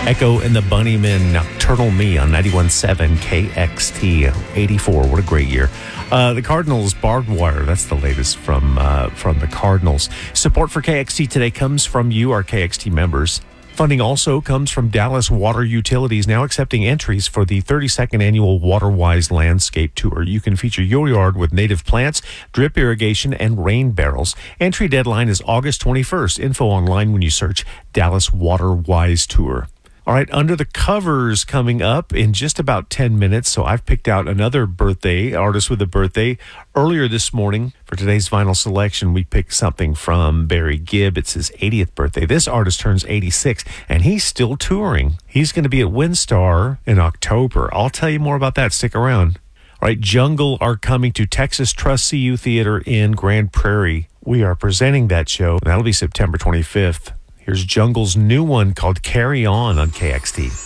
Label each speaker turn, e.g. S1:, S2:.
S1: Echo and the Bunnymen, Nocturnal Me on 91.7 KXT 84. What a great year. The Cardinals, Barbed Wire. That's the latest from the Cardinals. Support for KXT today comes from you, our KXT members. Funding also comes from Dallas Water Utilities, now accepting entries for the 32nd annual WaterWise Landscape Tour. You can feature your yard with native plants, drip irrigation, and rain barrels. Entry deadline is August 21st. Info online when you search Dallas WaterWise Tour. All right, Under the Covers coming up in just about 10 minutes. So I've picked out another birthday, artist with a birthday. Earlier this morning, for today's vinyl selection, we picked something from Barry Gibb. It's his 80th birthday. This artist turns 86, and he's still touring. He's going to be at WinStar in October. I'll tell you more about that. Stick around. All right, Jungle are coming to Texas Trust CU Theater in Grand Prairie. We are presenting that show. That'll be September 25th. Here's Jungle's new one called Carry On KXT.